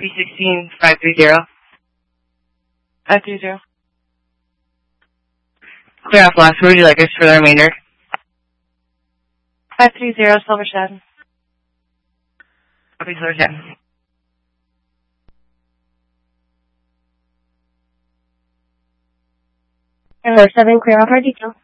P16 530. 530. Clear off last. Where would you like us for the remainder? 530 Silvershad. Copy, Silvershad. Air 7, clear off our detail.